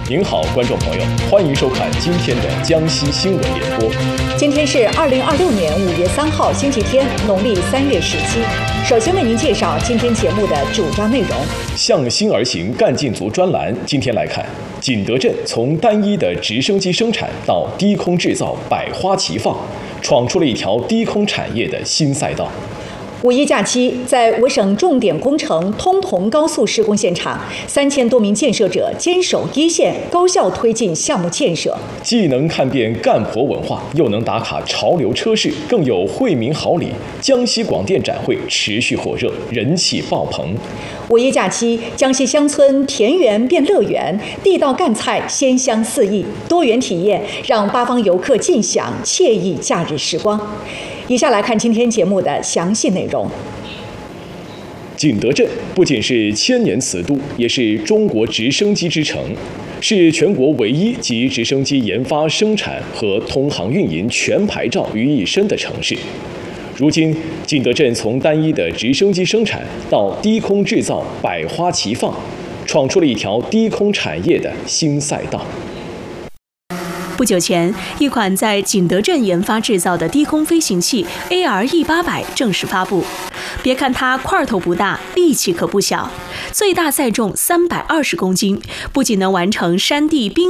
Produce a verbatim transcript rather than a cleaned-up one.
您好，观众朋友，欢迎收看今天的江西新闻联播。 今天是二零二六年五月三号，星期天，农历三月十七。首先为您介绍今天节目的主要内容。 向心而行干劲足专栏，今天来看，景德镇从单一的直升机生产到低空制造，百花齐放，闯出了一条低空产业的新赛道。 五一假期，在我省重点工程通同高速施工现场，三千多名建设者坚守一线，高效推进项目建设。 既能看遍干婆文化，又能打卡潮流车市，更有惠民好礼。江西广电展会持续火热，人气爆棚。 五一假期，江西乡村田园变乐园，地道赣菜鲜香四溢，多元体验让八方游客尽享惬意假日时光。以下来看今天节目的详细内容。 景德镇不仅是千年瓷都，也是中国直升机之城，是全国唯一集直升机研发、生产和通航运营全牌照于一身的城市。如今，景德镇从单一的直升机生产到低空制造，百花齐放，闯出了一条低空产业的新赛道。 不久前，一款在景德镇研发制造的低空飞行器 A R E 八百正式发布。别看它块头不大，力气可不小，最大载重三百二十公斤，不仅能完成山地冰